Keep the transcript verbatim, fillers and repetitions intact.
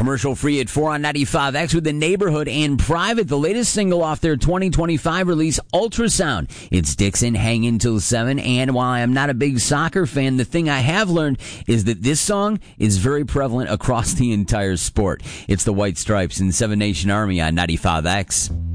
Commercial free at four on ninety-five X with The Neighborhood and Private, the latest single off their twenty twenty-five release, Ultrasound. It's Dixon hanging till seven, and while I am not a big soccer fan, the thing I have learned is that this song is very prevalent across the entire sport. It's the White Stripes and Seven Nation Army on ninety-five X.